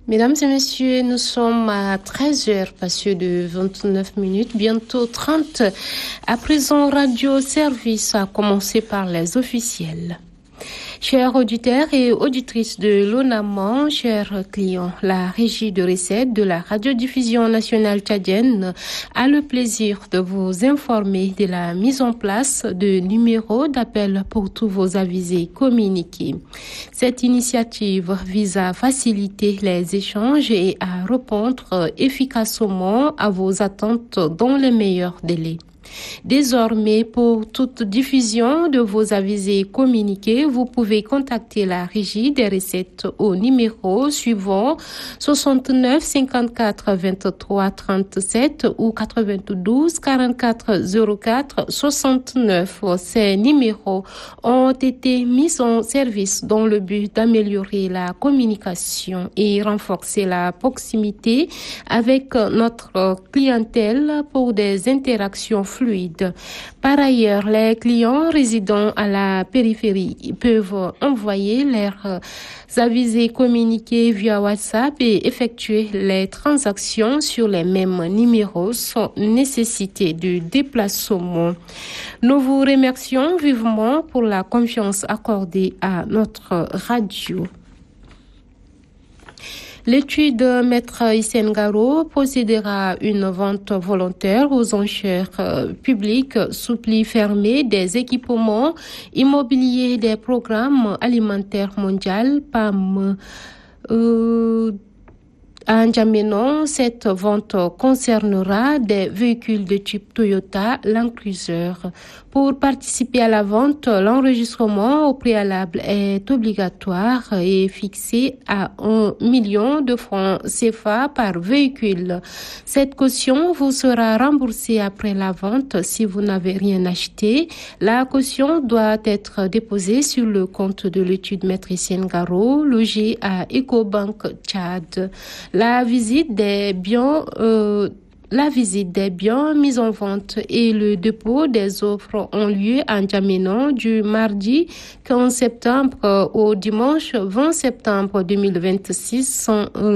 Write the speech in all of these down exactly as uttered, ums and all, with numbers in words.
Mesdames et messieurs, nous sommes à treize heures, passées de vingt-neuf minutes, bientôt trente. À présent, Radio Service, à commencer par les officiels. Chers auditeurs et auditrices de l'ONAMAN, chers clients, la régie de recettes de la radiodiffusion nationale tchadienne a le plaisir de vous informer de la mise en place de numéros d'appel pour tous vos avisés communiqués. Cette initiative vise à faciliter les échanges et à répondre efficacement à vos attentes dans les meilleurs délais. Désormais, pour toute diffusion de vos avisés communiqués, vous pouvez contacter la régie des recettes au numéro suivant soixante-neuf cinquante-quatre vingt-trois trente-sept ou quatre-vingt-douze quarante-quatre zéro quatre soixante-neuf. Ces numéros ont été mis en service dans le but d'améliorer la communication et renforcer la proximité avec notre clientèle pour des interactions fluides. Par ailleurs, les clients résidant à la périphérie peuvent envoyer leurs avisés communiqués via WhatsApp et effectuer les transactions sur les mêmes numéros sans nécessité de déplacement. Nous vous remercions vivement pour la confiance accordée à notre radio. L'étude Maître Hissène Garo procédera une vente volontaire aux enchères publiques sous pli fermé des équipements immobiliers des programmes alimentaires mondiaux P A M. Euh, À N'Djamena, cette vente concernera des véhicules de type Toyota Land Cruiser. Pour participer à la vente, l'enregistrement au préalable est obligatoire et fixé à un million de francs C F A par véhicule. Cette caution vous sera remboursée après la vente si vous n'avez rien acheté. La caution doit être déposée sur le compte de l'étude Maître Hissène Garo, logé à Ecobank Tchad. La visite des biens euh, La visite des biens mis en vente et le dépôt des offres ont lieu à N'Djamena du mardi quinze septembre au dimanche vingt septembre deux mille vingt-six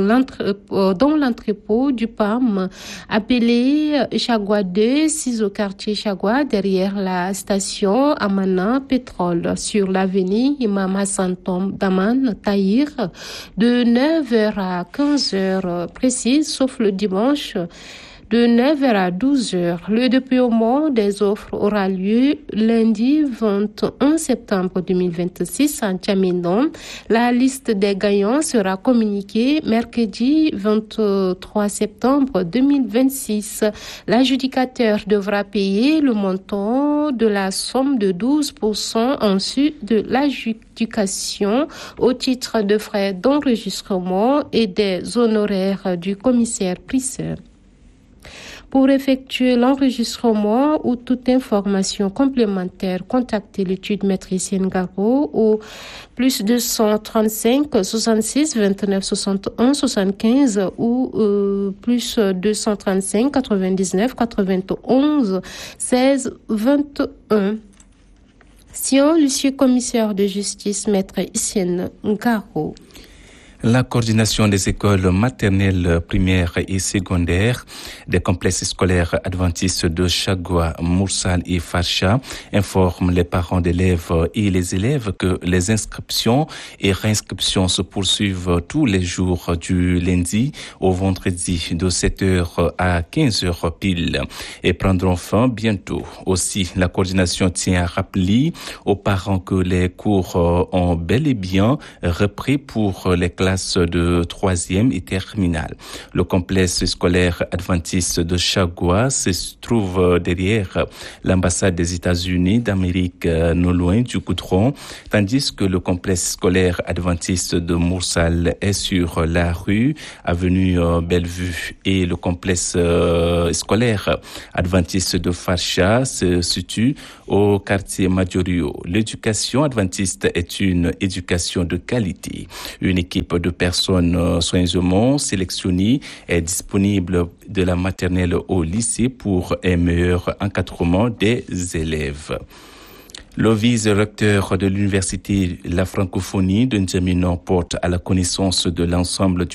dans l'entrepôt du P A M appelé Chagua deux, six au quartier Chagua, derrière la station Amana Pétrole sur l'avenue Imam Hassan Tom Daman Tahir de neuf heures à quinze heures précises, sauf le dimanche de neuf heures à douze heures. Le déploiement des offres aura lieu lundi vingt et un septembre deux mille vingt-six à N'Djamena. La liste des gagnants sera communiquée mercredi vingt-trois septembre deux mille vingt-six. L'adjudicateur devra payer le montant de la somme de douze pour cent en sus de l'adjudication au titre de frais d'enregistrement et des honoraires du commissaire-priseur. Pour effectuer l'enregistrement ou toute information complémentaire, contactez l'étude Maître Hissène Garo au plus deux cent trente-cinq soixante-six vingt-neuf soixante et un soixante-quinze ou euh, plus deux cent trente-cinq quatre-vingt-dix-neuf quatre-vingt-onze seize vingt et un. Sion, Lucieux commissaire de justice Maître Hissène Garo. La coordination des écoles maternelles, primaires et secondaires des complexes scolaires adventistes de Chagua, Moursal et Farsha informe les parents d'élèves et les élèves que les inscriptions et réinscriptions se poursuivent tous les jours du lundi au vendredi de sept heures à quinze heures pile et prendront fin bientôt. Aussi, la coordination tient à rappeler aux parents que les cours ont bel et bien repris pour les classes de troisième et terminale. Le complexe scolaire adventiste de Chagua se trouve derrière l'ambassade des États-Unis d'Amérique, non loin du goudron, tandis que le complexe scolaire adventiste de Moursal est sur la rue avenue Bellevue et le complexe scolaire adventiste de Farsha se situe au quartier Majorio. L'éducation adventiste est une éducation de qualité. Une équipe de personnes soigneusement sélectionnées est disponible de la maternelle au lycée pour un meilleur encadrement des élèves. Le vice-recteur de l'université La Francophonie de N'Djamena porte à la connaissance de l'ensemble du